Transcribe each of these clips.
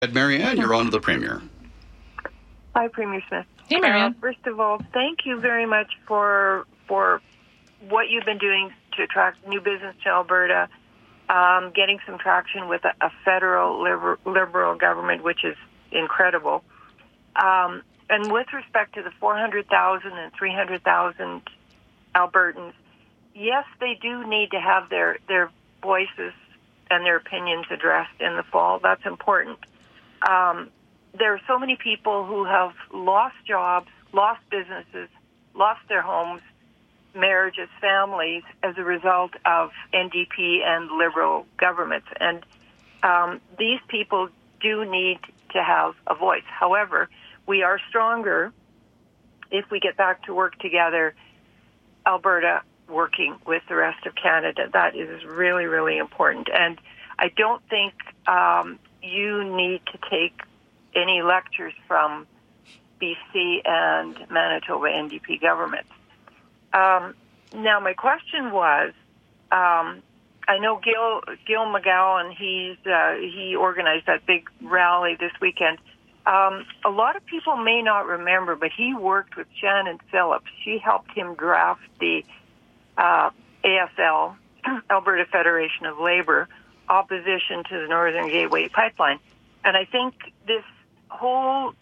Marianne, you're on to the Premier. Hi, Premier Smith. Hey, Marianne. First of all, thank you very much for what you've been doing to attract new business to Alberta, getting some traction with a federal liberal government, which is incredible. And with respect to the 400,000 and 300,000 Albertans, yes, they do need to have their voices and their opinions addressed in the fall. That's important. There are so many people who have lost jobs, lost businesses, lost their homes, marriages, families as a result of NDP and Liberal governments. And these people do need to have a voice. However, we are stronger if we get back to work together, Alberta working with the rest of Canada. That is really, really important. And I don't think you need to take any lectures from BC and Manitoba NDP governments. Now, my question was, I know Gil McGowan, he organized that big rally this weekend. A lot of people may not remember, but he worked with Shannon Phillips. She helped him draft the AFL, Alberta Federation of Labor, opposition to the Northern Gateway Pipeline. And I think this whole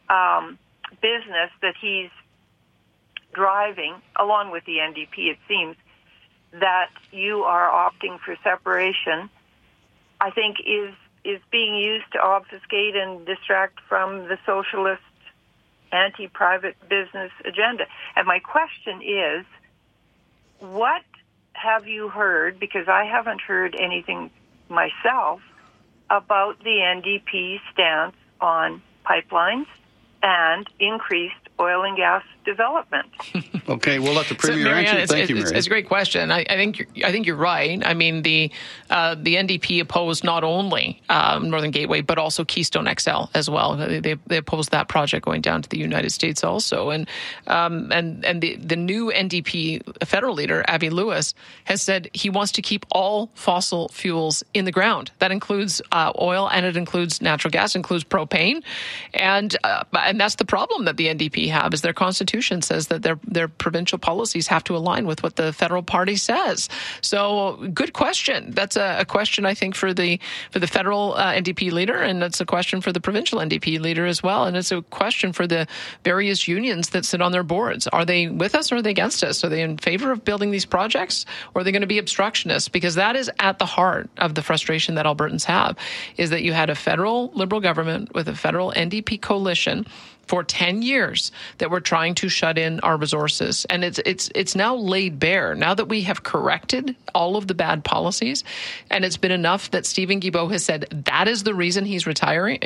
business that he's driving, along with the NDP, it seems, that you are opting for separation, I think is being used to obfuscate and distract from the socialist anti-private business agenda. And my question is, what have you heard, because I haven't heard anything myself, about the NDP stance on pipelines and increased oil and gas development? Okay, we'll let the Premier answer. Thank you, Marianne. It's a great question. I think you're right. I mean, the NDP opposed not only Northern Gateway but also Keystone XL as well. They opposed that project going down to the United States also. And the new NDP federal leader, Avi Lewis, has said he wants to keep all fossil fuels in the ground. That includes oil, and it includes natural gas, includes propane, and that's the problem that the NDP have, is their constitution says that their provincial policies have to align with what the federal party says. So, good question. That's a question, I think, for the federal NDP leader, and it's a question for the provincial NDP leader as well, and it's a question for the various unions that sit on their boards. Are they with us or are they against us? Are they in favor of building these projects, or are they going to be obstructionists? Because that is at the heart of the frustration that Albertans have, is that you had a federal Liberal government with a federal NDP coalition for 10 years that we're trying to shut in our resources. And it's now laid bare, now that we have corrected all of the bad policies, and it's been enough that Stephen Guilbeault has said that is the reason he's retiring.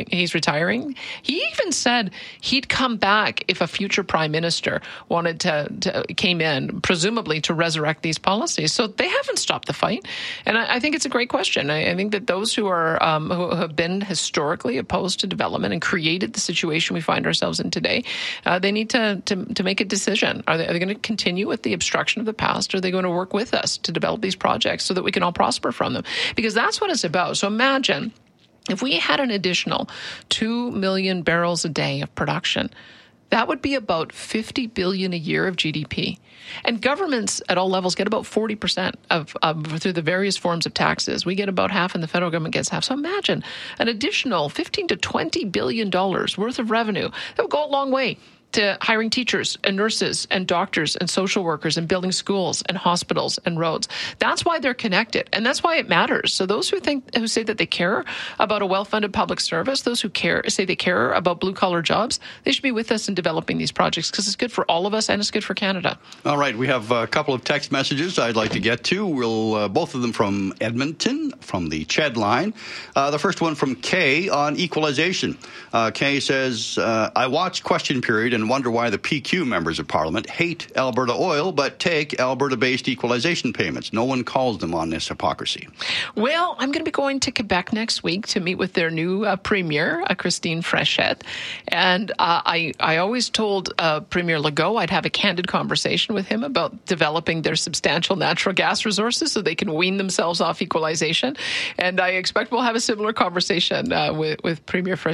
He even said he'd come back if a future prime minister wanted came in, presumably to resurrect these policies. So they haven't stopped the fight. And I think it's a great question. I think that those who have been historically opposed to development and created the situation we find ourselves in today, they need to make a decision. Are they going to continue with the obstruction of the past, or are they going to work with us to develop these projects so that we can all prosper from them? Because that's what it's about. So imagine if we had an additional 2 million barrels a day of production. That would be about $50 billion a year of GDP. And governments at all levels get about 40% of through the various forms of taxes. We get about half, and the federal government gets half. So imagine an additional $15 to $20 billion worth of revenue. That would go a long way to hiring teachers and nurses and doctors and social workers and building schools and hospitals and roads. That's why they're connected, and that's why it matters. So those who say that they care about a well-funded public service, those who say they care about blue-collar jobs, they should be with us in developing these projects, because it's good for all of us and it's good for Canada. All right, we have a couple of text messages I'd like to get to. We'll both of them from Edmonton, from the Ched line. The first one from Kay on equalization. Kay says, I watched Question Period and and wonder why the PQ members of Parliament hate Alberta Oil but take Alberta-based equalization payments. No one calls them on this hypocrisy. Well, I'm going to be going to Quebec next week to meet with their new Premier, Christine Fréchette. And I always told Premier Legault I'd have a candid conversation with him about developing their substantial natural gas resources so they can wean themselves off equalization. And I expect we'll have a similar conversation with Premier Fréchette